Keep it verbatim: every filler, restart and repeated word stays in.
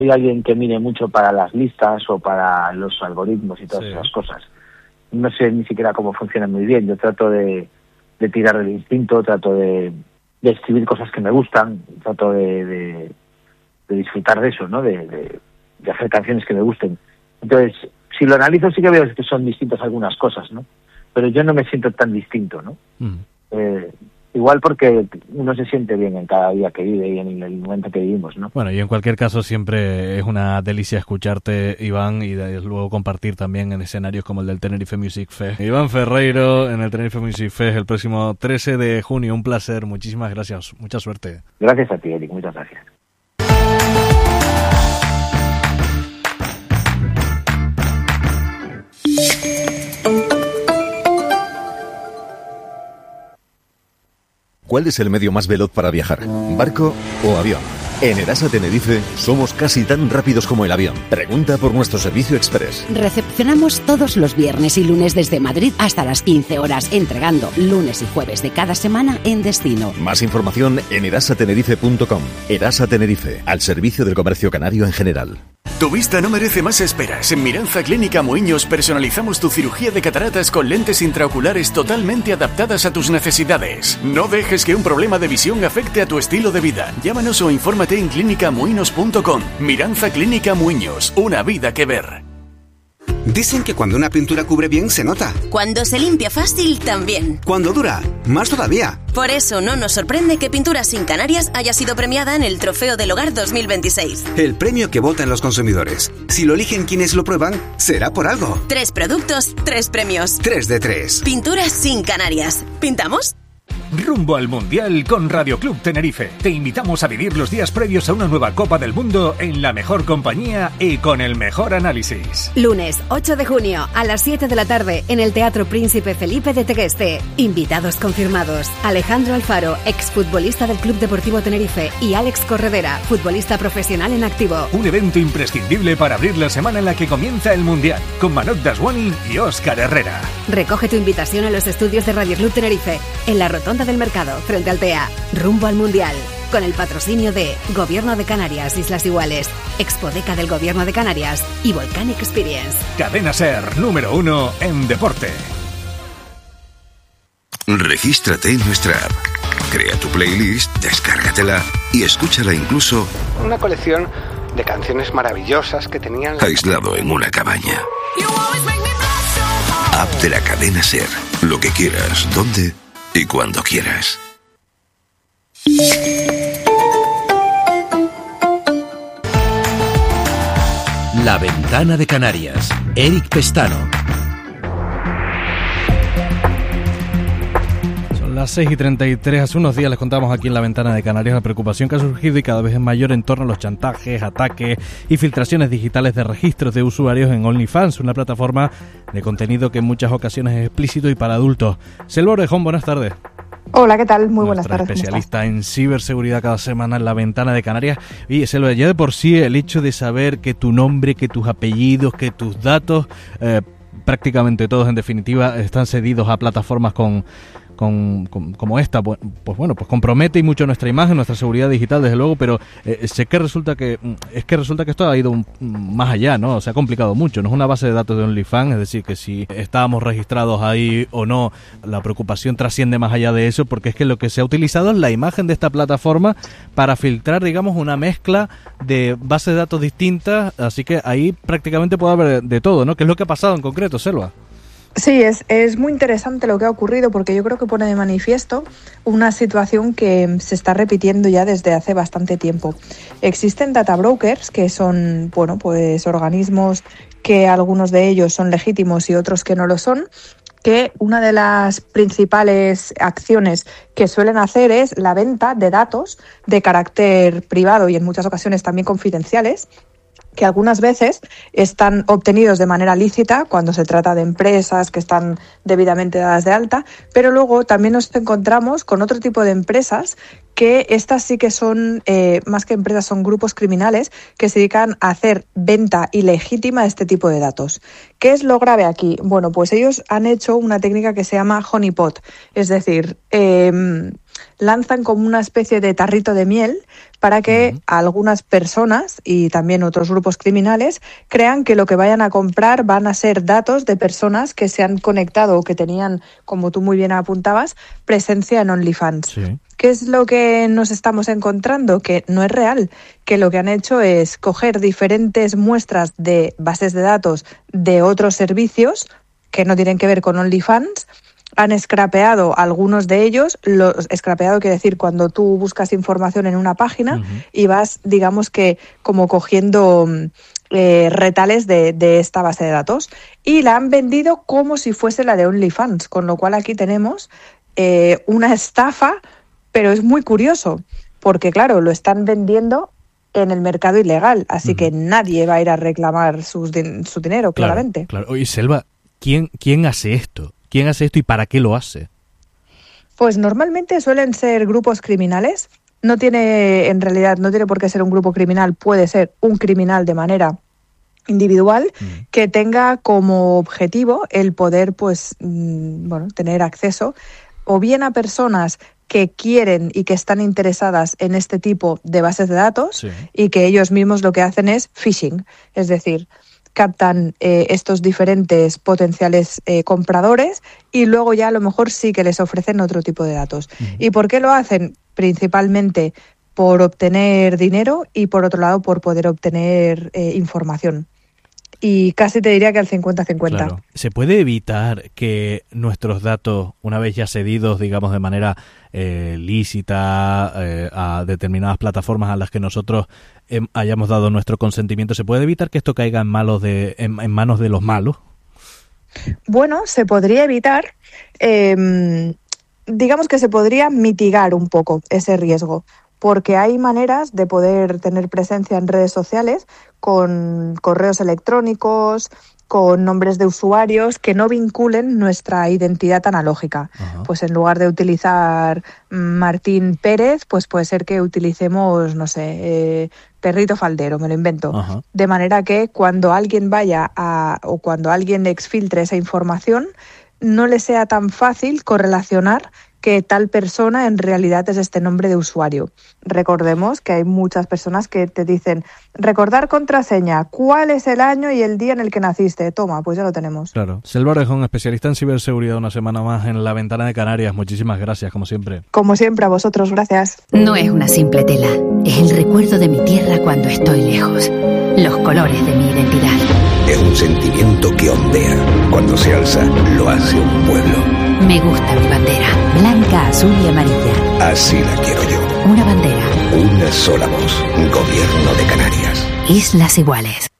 soy alguien que mire mucho para las listas o para los algoritmos y todas sí. esas cosas. No sé ni siquiera cómo funcionan muy bien. Yo trato de, de tirar del instinto, trato de, de escribir cosas que me gustan, trato de, de, de disfrutar de eso, ¿no? De, de, de hacer canciones que me gusten. Entonces, si lo analizo sí que veo que son distintas algunas cosas, ¿no? Pero yo no me siento tan distinto, ¿no? Mm. Eh, Igual porque uno se siente bien en cada día que vive y en el momento que vivimos, ¿no? Bueno, y en cualquier caso siempre es una delicia escucharte, Iván, y de, luego compartir también en escenarios como el del Tenerife Music Fest. Iván Ferreiro en el Tenerife Music Fest el próximo trece de junio. Un placer, muchísimas gracias, mucha suerte. Gracias a ti, Eric, muchas gracias. ¿Cuál es el medio más veloz para viajar? ¿Barco o avión? En Erasa Tenerife somos casi tan rápidos como el avión. Pregunta por nuestro servicio express. Recepcionamos todos los viernes y lunes desde Madrid hasta las quince horas, entregando lunes y jueves de cada semana en destino. Más información en erasa tenerife punto com. Erasa Tenerife, al servicio del comercio canario en general. Tu vista no merece más esperas. En Miranza Clínica Muiños personalizamos tu cirugía de cataratas con lentes intraoculares totalmente adaptadas a tus necesidades. No dejes que un problema de visión afecte a tu estilo de vida. Llámanos o infórmate en clínica muinos punto com. Miranza Clínica Muiños, una vida que ver. Dicen que cuando una pintura cubre bien se nota. Cuando se limpia fácil también. Cuando dura, más todavía. Por eso no nos sorprende que Pinturas Sin Canarias haya sido premiada en el Trofeo del Hogar dos mil veintiséis. El premio que votan los consumidores. Si lo eligen quienes lo prueban, será por algo. Tres productos, tres premios. Tres de tres. Pinturas Sin Canarias. ¿Pintamos? Rumbo al Mundial con Radio Club Tenerife. Te invitamos a vivir los días previos a una nueva Copa del Mundo en la mejor compañía y con el mejor análisis. Lunes ocho de junio a las siete de la tarde en el Teatro Príncipe Felipe de Tegueste. Invitados confirmados: Alejandro Alfaro, exfutbolista del Club Deportivo Tenerife, y Alex Corredera, futbolista profesional en activo. Un evento imprescindible para abrir la semana en la que comienza el Mundial, con Manot Daswani y Óscar Herrera. Recoge tu invitación a los estudios de Radio Club Tenerife, en la Rotonda del Mercado, frente al T E A. Rumbo al Mundial, con el patrocinio de Gobierno de Canarias, Islas Iguales, Expodeca del Gobierno de Canarias y Volcanic Experience. Cadena SER, número uno en deporte. Regístrate en nuestra app. Crea tu playlist, descárgatela y escúchala incluso... Una colección de canciones maravillosas que tenían... aislado en una cabaña. App de la cadena SER. Lo que quieras, donde y cuando quieras. La Ventana de Canarias. Eric Pestano. Las seis y treinta y tres, hace unos días les contamos aquí en La Ventana de Canarias la preocupación que ha surgido y cada vez es mayor en torno a los chantajes, ataques y filtraciones digitales de registros de usuarios en OnlyFans, una plataforma de contenido que en muchas ocasiones es explícito y para adultos. Selva Orejón, buenas tardes. Hola, ¿qué tal? Muy buenas tardes. Especialista en ciberseguridad cada semana en La Ventana de Canarias. Y Selva, ya de por sí el hecho de saber que tu nombre, que tus apellidos, que tus datos, eh, prácticamente todos en definitiva, están cedidos a plataformas con... Con, con, como esta, pues, pues bueno, pues compromete y mucho nuestra imagen, nuestra seguridad digital, desde luego, pero eh, sé que resulta que es que resulta que esto ha ido un, más allá, ¿no? Se ha complicado mucho, no es una base de datos de OnlyFans, es decir, que si estábamos registrados ahí o no, la preocupación trasciende más allá de eso, porque es que lo que se ha utilizado es la imagen de esta plataforma para filtrar, digamos, una mezcla de bases de datos distintas, así que ahí prácticamente puede haber de todo, ¿no? ¿Qué es lo que ha pasado en concreto, Selva? Sí, es, es muy interesante lo que ha ocurrido porque yo creo que pone de manifiesto una situación que se está repitiendo ya desde hace bastante tiempo. Existen data brokers, que son, bueno, pues organismos que algunos de ellos son legítimos y otros que no lo son, que una de las principales acciones que suelen hacer es la venta de datos de carácter privado y en muchas ocasiones también confidenciales, que algunas veces están obtenidos de manera lícita cuando se trata de empresas que están debidamente dadas de alta, pero luego también nos encontramos con otro tipo de empresas que estas sí que son, eh, más que empresas, son grupos criminales que se dedican a hacer venta ilegítima de este tipo de datos. ¿Qué es lo grave aquí? Bueno, pues ellos han hecho una técnica que se llama honeypot, es decir, eh, lanzan como una especie de tarrito de miel para que uh-huh. algunas personas y también otros grupos criminales crean que lo que vayan a comprar van a ser datos de personas que se han conectado o que tenían, como tú muy bien apuntabas, presencia en OnlyFans. Sí. ¿Qué es lo que nos estamos encontrando? Que no es real, que lo que han hecho es coger diferentes muestras de bases de datos de otros servicios que no tienen que ver con OnlyFans, han scrapeado algunos de ellos. Lo scrapeado quiere decir cuando tú buscas información en una página uh-huh. y vas, digamos que, como cogiendo eh, retales de, de esta base de datos, y la han vendido como si fuese la de OnlyFans, con lo cual aquí tenemos eh, una estafa, pero es muy curioso, porque claro, lo están vendiendo en el mercado ilegal, así uh-huh. que nadie va a ir a reclamar sus din- su dinero, claro, claramente. Claro. Oye, Selva, ¿quién, quién hace esto? ¿Quién hace esto y para qué lo hace? Pues normalmente suelen ser grupos criminales. No tiene, en realidad, no tiene por qué ser un grupo criminal, puede ser un criminal de manera individual mm. que tenga como objetivo el poder, pues, mmm, bueno, tener acceso o bien a personas que quieren y que están interesadas en este tipo de bases de datos sí. y que ellos mismos lo que hacen es phishing, es decir, captan eh, estos diferentes potenciales eh, compradores y luego ya a lo mejor sí que les ofrecen otro tipo de datos. Uh-huh. ¿Y por qué lo hacen? Principalmente por obtener dinero y por otro lado por poder obtener eh, información. Y casi te diría que al cincuenta cincuenta. Claro. ¿Se puede evitar que nuestros datos, una vez ya cedidos, digamos, de manera eh, lícita eh, a determinadas plataformas a las que nosotros eh, hayamos dado nuestro consentimiento, ¿se puede evitar que esto caiga en, malos de, en, en manos de los malos? Bueno, se podría evitar, eh, digamos que se podría mitigar un poco ese riesgo, porque hay maneras de poder tener presencia en redes sociales con correos electrónicos, con nombres de usuarios que no vinculen nuestra identidad analógica. Ajá. Pues en lugar de utilizar Martín Pérez, pues puede ser que utilicemos, no sé, eh, Perrito Faldero, me lo invento. Ajá. De manera que cuando alguien vaya a, o cuando alguien exfiltre esa información, no le sea tan fácil correlacionar que tal persona en realidad es este nombre de usuario. Recordemos que hay muchas personas que te dicen, recordar contraseña, ¿cuál es el año y el día en el que naciste? Toma, pues ya lo tenemos. Claro. Selva Orejón, especialista en ciberseguridad, una semana más en La Ventana de Canarias. Muchísimas gracias, como siempre. Como siempre, a vosotros, gracias. No es una simple tela, es el recuerdo de mi tierra cuando estoy lejos. Los colores de mi identidad. Es un sentimiento que ondea. Cuando se alza, lo hace un pueblo. Me gusta mi bandera, blanca, azul y amarilla. Así la quiero yo. Una bandera. Una sola voz. Gobierno de Canarias. Islas Iguales.